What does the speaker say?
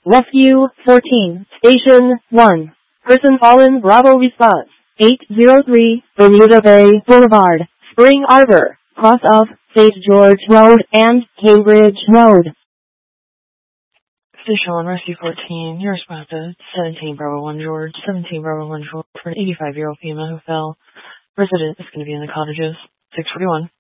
Rescue 14, Station 1. Person fallen, Bravo response. 803 Bermuda Bay Boulevard, Spring Arbor, cross of St. George Road and Cambridge Road. Station 1, Rescue 14, your response is 17 Bravo 1 George, 17 Bravo 1 George for an 85-year-old female who fell. Resident is going to be in the cottages. 641.